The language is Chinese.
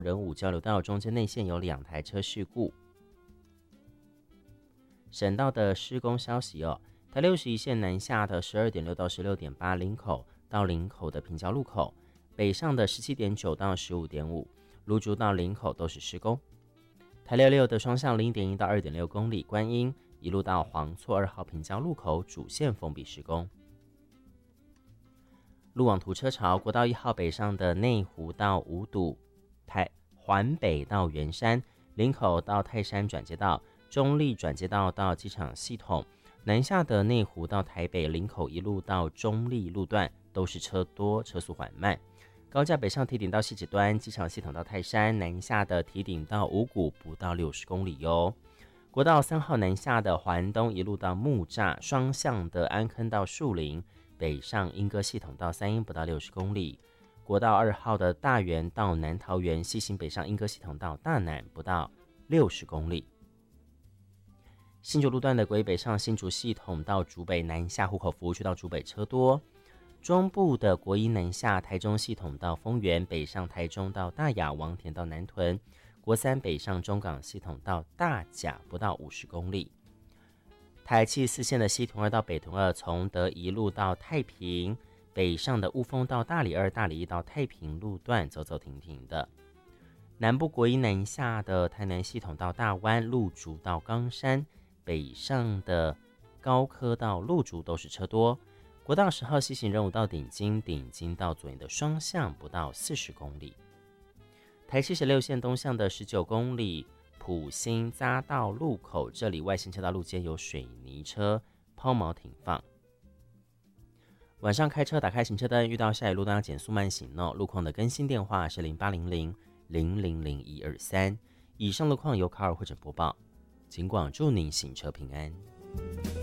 仁武交流道中间内线有2台车事故。省道的施工消息台61线南下的 12.6 到 16.8 林口到林口的平交路口，北上的 17.9 到 15.5 芦竹到林口都是施工。台66的双向 0.1 到 2.6 公里观音一路到黄厝2号平交路口主线封闭施工。路网图车潮，国道1号北上的内湖到五堵，环北到圆山，林口到泰山转接道，中立转接道到机场系统，南下的内湖到台北林口一路到中立路段都是车多车速缓慢。高架北上堤顶到汐止端，机场系统到泰山，南下的堤顶到五股不到60公里哟。国道3号南下的环东一路到木栅，双向的安坑到树林，北上莺歌系统到三鶯不到60公里。国道2号的大园到南桃园，西行北上莺歌系统到大南不到60公里。新竹路段的国一北上新竹系统到竹北，南下湖口服务区到竹北车多。中部的国一南下台中系统到丰原，北上台中到大雅，王田到南屯。国3北上中港系统到大甲不到50公里。台74线的西屯2到北屯2，从德一路到太平，北上的雾峰到大里2、大里1到太平路段走走停停的。南部国一南下的台南系统到大湾，鹿竹到冈山，北上的高科到鹿竹都是车多。国道10号西行任务到顶金，顶金到左营的双向不到40公里。台76线东向的19公里，埔心匝道路口，这里外线车道路肩有水泥车抛锚停放。晚上开车打开行车灯，遇到下雨路段要减速慢行路况的更新电话是0800000123。以上路况由卡尔会诊播报，尽管祝您行车平安。